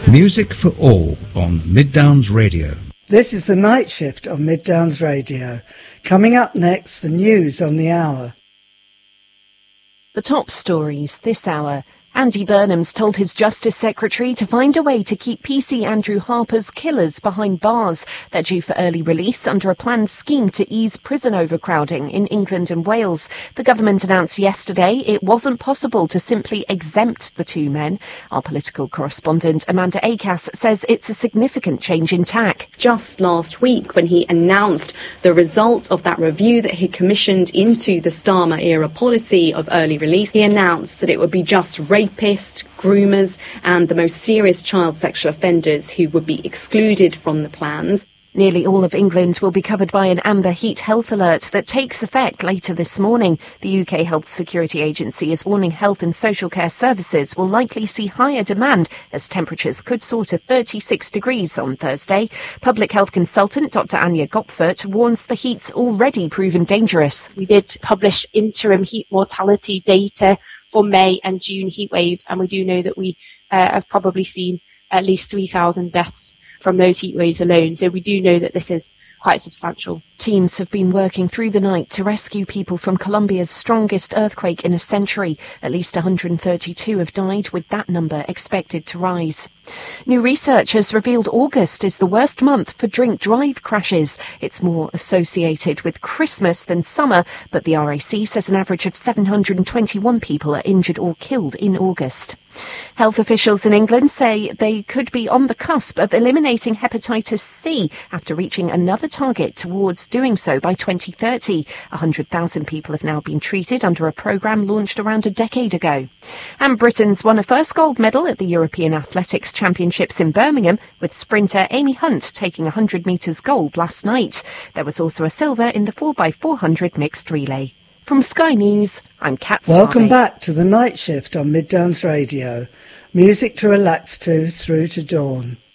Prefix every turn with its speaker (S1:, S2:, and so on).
S1: Music for all on Mid Downs Radio.
S2: This is the night shift on Mid Downs Radio. Coming up next, the news on the hour.
S3: The top stories this hour. Andy Burnham's told his Justice Secretary to find a way to keep PC Andrew Harper's killers behind bars. They're due for early release under a planned scheme to ease prison overcrowding in England and Wales. The government announced yesterday it wasn't possible to simply exempt the two men. Our political correspondent Amanda Acas says it's a significant change in tack.
S4: Just last week, when he announced the results of that review that he commissioned into the Starmer-era policy of early release, he announced that it would be just rapists, groomers and the most serious child sexual offenders who would be excluded from the plans.
S3: Nearly all of England will be covered by an amber heat health alert that takes effect later this morning. The UK Health Security Agency is warning health and social care services will likely see higher demand as temperatures could soar to 36 degrees on Thursday. Public health consultant Dr Anya Gopfert warns the heat's already proven dangerous.
S5: We did publish interim heat mortality data for May and June heat waves, and we do know that we have probably seen at least 3,000 deaths from those heat waves alone. So we do know that this is quite substantial.
S3: Teams have been working through the night to rescue people from Colombia's strongest earthquake in a century. At least 132 have died, with that number expected to rise. New research has revealed August is the worst month for drink-drive crashes. It's more associated with Christmas than summer, but the RAC says an average of 721 people are injured or killed in August. Health officials in England say they could be on the cusp of eliminating hepatitis C after reaching another target towards doing so by 2030. 100,000 people have now been treated under a programme launched around a decade ago. And Britain's won a first gold medal at the European Athletics Championships in Birmingham, with sprinter Amy Hunt taking 100 metres gold last night. There was also a silver in the 4x400 mixed relay. From Sky News, I'm Kat Swarby.
S2: Welcome back to the night shift on Mid Downs Radio. Music to relax to through to dawn.